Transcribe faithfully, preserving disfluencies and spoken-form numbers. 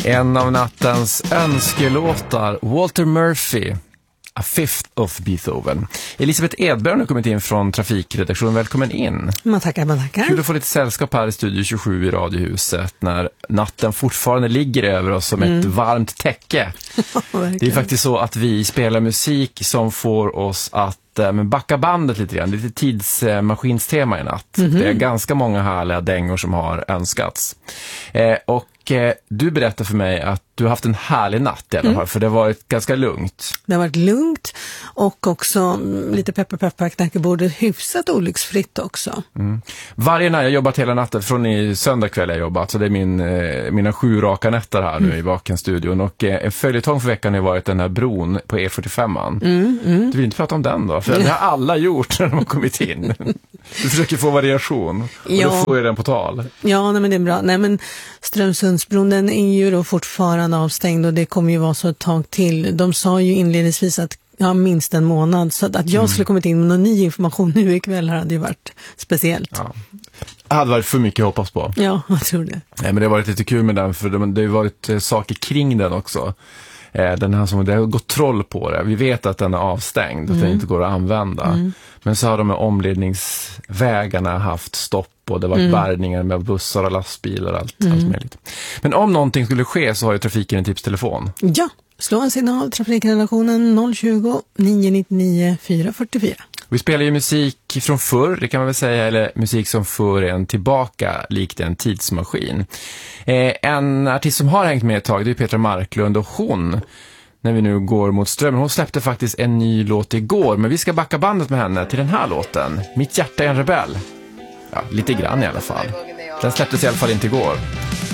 En av nattens önskelåtar, Walter Murphy, A Fifth of Beethoven. Elisabeth Edberg har kommit in från trafikredaktionen. Välkommen in. Man tackar, man tackar. Kul att få lite sällskap här i Studio tjugosju i Radiohuset när natten fortfarande ligger över oss som mm. ett varmt täcke. Det är faktiskt så att vi spelar musik som får oss att men backa bandet lite grann. Lite tidsmaskinstema i natt. Mm-hmm. Det är ganska många härliga dängor som har önskats. Eh, och eh, du berättar för mig att du har haft en härlig natt i alla fall, mm. för det har varit ganska lugnt. Det har varit lugnt och också lite peppar peppar knäckebordet hyfsat olycksfritt också. Mm. Varje natt, jag har jobbat hela natten, från i söndag kväll jag jobbat, så det är min, eh, mina sju raka nätter här mm. nu i Vakenstudion. Och eh, en följetong för veckan har varit den här bron på E fyrtiofem. Mm, mm. Du vill inte prata om den då? För det har alla gjort när de har kommit in. Du försöker få variation. Och ja. Då får jag den på tal. Ja, nej, men det är bra. Nej, men Strömsundsbron, den är ju då fortfarande avstängd och det kommer ju vara så ett tag till. De sa ju inledningsvis att ja, minst en månad. Så att, att jag mm. skulle kommit in med någon ny information nu ikväll hade ju varit speciellt. Ja. Det hade varit för mycket att hoppas på. Ja, jag tror det. Nej, men det har varit lite kul med den, för det, det har varit eh, saker kring den också. Den här som, det har gått troll på det. Vi vet att den är avstängd, mm. att den inte går att använda. Mm. Men så har de med omledningsvägarna haft stopp och det har varit mm. bärgningar med bussar och lastbilar och allt, mm. allt möjligt. Men om någonting skulle ske så har ju trafiken en tipstelefon. Ja, slå en signal, trafikrelationen noll tjugo, nio nittionio, fyra fyrtiofyra. Vi spelar ju musik från förr, det kan man väl säga, eller musik som för en tillbaka likt en tidsmaskin. Eh, en artist som har hängt med ett tag, det är Petra Marklund, och hon, när vi nu går mot strömmen, hon släppte faktiskt en ny låt igår, men vi ska backa bandet med henne till den här låten, Mitt hjärta är en rebell. Ja, lite grann i alla fall. Den släpptes i alla fall inte igår.